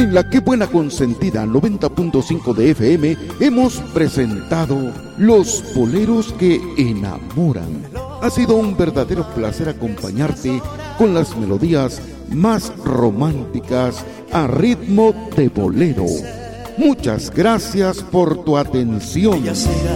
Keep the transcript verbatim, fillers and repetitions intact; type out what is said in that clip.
En la Que Buena Consentida noventa punto cinco de F M hemos presentado Los Boleros que Enamoran. Ha sido un verdadero placer acompañarte con las melodías más románticas a ritmo de bolero. Muchas gracias por tu atención. Ella será